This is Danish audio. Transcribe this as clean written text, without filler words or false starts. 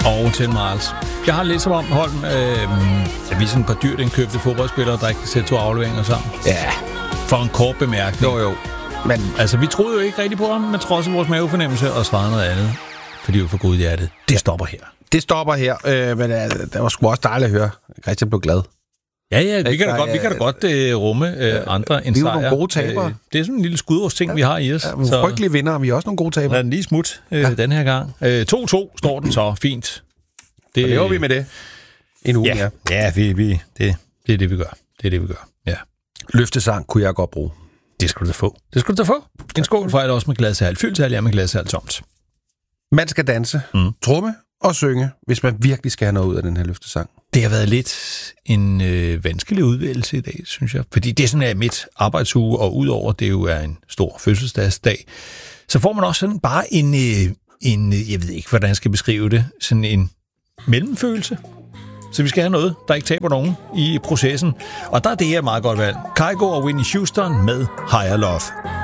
Og 10 miles. Jeg har lidt som om, Holm, at vi er sådan et par dyrt indkøbte fodboldspillere, der ikke kan sætte 2 afleveringer sammen. Ja. For en kort bemærkning. Jo. Men altså, vi troede jo ikke rigtig på ham, men trods af vores mavefornemmelse og svarede noget andet. Fordi vi var for gode i hjertet. Det stopper her. Det stopper her, men det var sgu også dejligt at høre. Christian blev glad. Ja, vi kan da godt rumme andre end sejr. Vi er nogle gode tabere. Det er sådan en lille skudårsting, vi har i os. Nogle frygtelige vinder, og vi er også nogle gode tabere. Lad den lige smut den her gang. 2-2 står den så. Fint. Det lever vi med det. En uge, ja. Ja, det er det, vi gør. Ja. Løftesang kunne jeg godt bruge. Det skal du da få. En skål fra også med glasshal. Fyldt med glasshal tomt. Man skal danse, tromme og synge, hvis man virkelig skal have noget ud af den her løftesang. Det har været lidt en vanskelig udvælgelse i dag, synes jeg. Fordi det er sådan mit arbejdsuge, og udover det jo er en stor fødselsdagsdag, så får man også sådan bare en jeg ved ikke, hvordan jeg skal beskrive det, sådan en mellemfølelse. Så vi skal have noget, der ikke taber nogen i processen. Og der er det her meget godt valg. Kygo og Whitney Houston med Higher Love.